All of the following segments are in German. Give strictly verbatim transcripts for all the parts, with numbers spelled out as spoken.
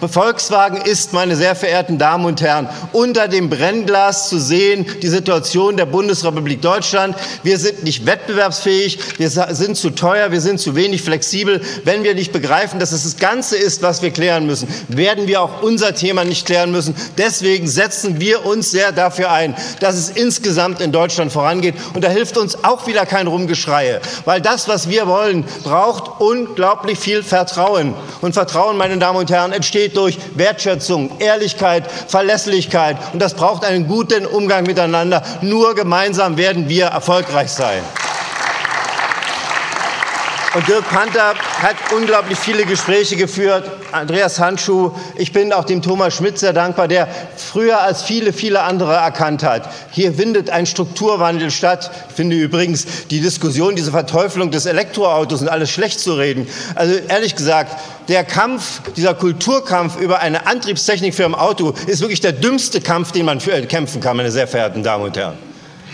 Volkswagen ist, meine sehr verehrten Damen und Herren, unter dem Brennglas zu sehen, die Situation der Bundesrepublik Deutschland. Wir sind nicht wettbewerbsfähig, wir sind zu teuer, wir sind zu wenig flexibel. Wenn wir nicht begreifen, dass es das Ganze ist, was wir klären müssen, werden wir auch unser Thema nicht klären müssen. Deswegen setzen wir uns sehr dafür ein, dass es insgesamt in Deutschland vorangeht. Und da hilft uns auch wieder kein Rumgeschreie, weil das, was wir wollen, braucht unglaublich viel Vertrauen. Und Vertrauen, meine Damen und Herren, entsteht durch Wertschätzung, Ehrlichkeit, Verlässlichkeit. Und das braucht einen guten Umgang miteinander. Nur gemeinsam werden wir erfolgreich sein. Und Dirk Panther hat unglaublich viele Gespräche geführt, Andreas Handschuh. Ich bin auch dem Thomas Schmidt sehr dankbar, der früher als viele, viele andere erkannt hat. Hier findet ein Strukturwandel statt. Ich finde übrigens die Diskussion, diese Verteufelung des Elektroautos und alles schlecht zu reden. Also ehrlich gesagt, der Kampf, dieser Kulturkampf über eine Antriebstechnik für ein Auto ist wirklich der dümmste Kampf, den man für, kämpfen kann, meine sehr verehrten Damen und Herren.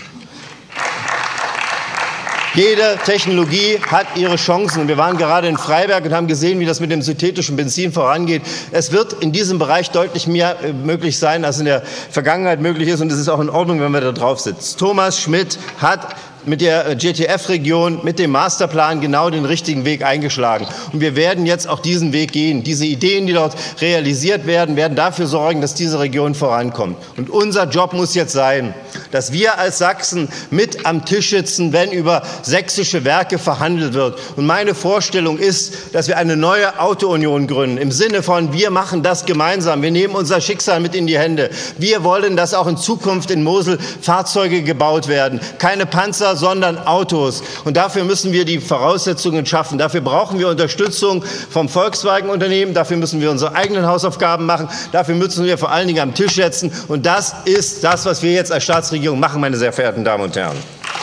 Jede Technologie hat ihre Chancen. Und wir waren gerade in Freiberg und haben gesehen, wie das mit dem synthetischen Benzin vorangeht. Es wird in diesem Bereich deutlich mehr möglich sein, als in der Vergangenheit möglich ist. Und es ist auch in Ordnung, wenn wir da drauf sitzen. Thomas Schmidt hat mit der G T F-Region, mit dem Masterplan genau den richtigen Weg eingeschlagen. Und wir werden jetzt auch diesen Weg gehen. Diese Ideen, die dort realisiert werden, werden dafür sorgen, dass diese Region vorankommt. Und unser Job muss jetzt sein, dass wir als Sachsen mit am Tisch sitzen, wenn über sächsische Werke verhandelt wird. Und meine Vorstellung ist, dass wir eine neue Autounion gründen, im Sinne von, wir machen das gemeinsam, wir nehmen unser Schicksal mit in die Hände. Wir wollen, dass auch in Zukunft in Mosel Fahrzeuge gebaut werden. Keine Panzer, sondern Autos. Und dafür müssen wir die Voraussetzungen schaffen. Dafür brauchen wir Unterstützung vom Volkswagen-Unternehmen. Dafür müssen wir unsere eigenen Hausaufgaben machen. Dafür müssen wir vor allen Dingen am Tisch setzen. Und das ist das, was wir jetzt als Staatsregierung machen, meine sehr verehrten Damen und Herren.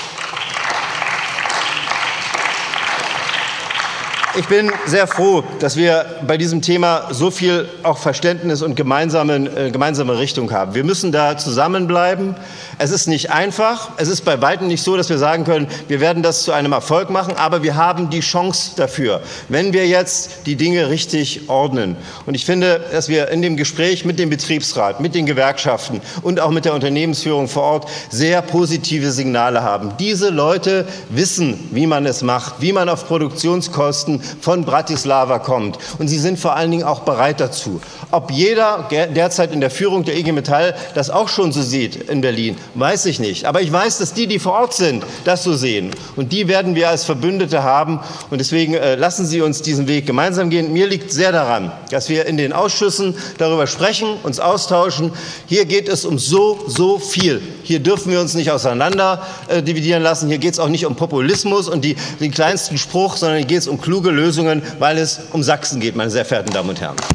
Ich bin sehr froh, dass wir bei diesem Thema so viel auch Verständnis und gemeinsame, äh, gemeinsame Richtung haben. Wir müssen da zusammenbleiben. Es ist nicht einfach. Es ist bei weitem nicht so, dass wir sagen können, wir werden das zu einem Erfolg machen. Aber wir haben die Chance dafür, wenn wir jetzt die Dinge richtig ordnen. Und ich finde, dass wir in dem Gespräch mit dem Betriebsrat, mit den Gewerkschaften und auch mit der Unternehmensführung vor Ort sehr positive Signale haben. Diese Leute wissen, wie man es macht, wie man auf Produktionskosten von Bratislava kommt. Und sie sind vor allen Dingen auch bereit dazu. Ob jeder derzeit in der Führung der I G Metall das auch schon so sieht in Berlin, weiß ich nicht. Aber ich weiß, dass die, die vor Ort sind, das so sehen. Und die werden wir als Verbündete haben. Und deswegen äh, lassen Sie uns diesen Weg gemeinsam gehen. Mir liegt sehr daran, dass wir in den Ausschüssen darüber sprechen, uns austauschen. Hier geht es um so, so viel. Hier dürfen wir uns nicht auseinander äh, dividieren lassen. Hier geht es auch nicht um Populismus und die, den kleinsten Spruch, sondern hier geht es um kluge Lösungen, weil es um Sachsen geht, meine sehr verehrten Damen und Herren.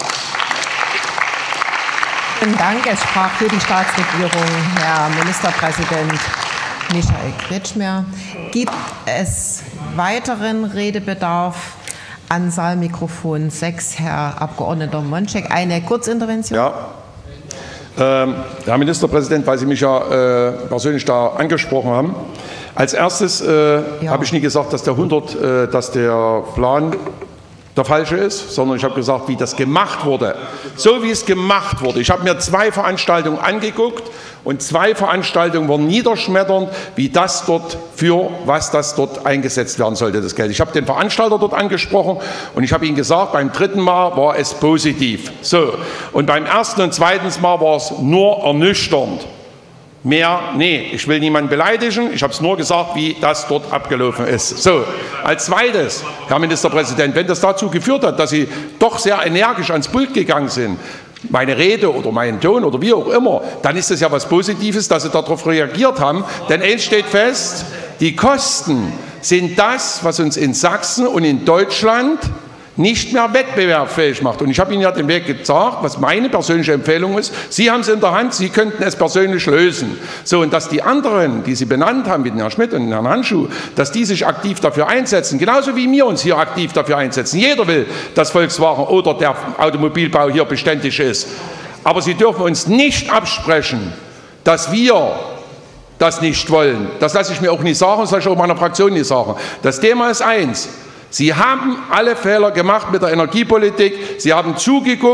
Vielen Dank. Es sprach für die Staatsregierung Herr Ministerpräsident Michael Kretschmer. Gibt es weiteren Redebedarf? Anzahl Mikrofon sechs, Herr Abgeordneter Monczek. Eine Kurzintervention. Ja. Ähm, Herr Ministerpräsident, weil Sie mich ja äh, persönlich da angesprochen haben. Als erstes äh, ja. habe ich nie gesagt, dass der hundert, äh, dass der Plan der falsche ist, sondern ich habe gesagt, wie das gemacht wurde. So wie es gemacht wurde. Ich habe mir zwei Veranstaltungen angeguckt und zwei Veranstaltungen waren niederschmetternd, wie das dort, für was das dort eingesetzt werden sollte, das Geld. Ich habe den Veranstalter dort angesprochen und ich habe ihm gesagt, beim dritten Mal war es positiv. So. Und beim ersten und zweiten Mal war es nur ernüchternd. Mehr, nee, ich will niemanden beleidigen, ich habe es nur gesagt, wie das dort abgelaufen ist. So, als zweites, Herr Ministerpräsident, wenn das dazu geführt hat, dass Sie doch sehr energisch ans Pult gegangen sind, meine Rede oder meinen Ton oder wie auch immer, dann ist das ja was Positives, dass Sie darauf reagiert haben, denn eins steht fest, die Kosten sind das, was uns in Sachsen und in Deutschland nicht mehr wettbewerbsfähig macht. Und ich habe Ihnen ja den Weg gesagt, was meine persönliche Empfehlung ist. Sie haben es in der Hand, Sie könnten es persönlich lösen. So, und dass die anderen, die Sie benannt haben, wie den Herrn Schmidt und den Herrn Handschuh, dass die sich aktiv dafür einsetzen, genauso wie wir uns hier aktiv dafür einsetzen. Jeder will, dass Volkswagen oder der Automobilbau hier beständig ist. Aber Sie dürfen uns nicht absprechen, dass wir das nicht wollen. Das lasse ich mir auch nicht sagen, das lasse ich auch meiner Fraktion nicht sagen. Das Thema ist eins. Sie haben alle Fehler gemacht mit der Energiepolitik. Sie haben zugeguckt.